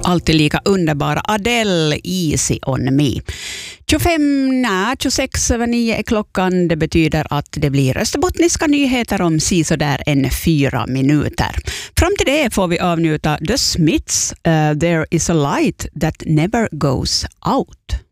alltid lika underbara Adele, Easy on me. 26 över 9 är klockan. Det betyder att det blir österbottniska nyheter om sådär 4 minuter. Fram till det får vi avnjuta The Smiths, There is a light that never goes out.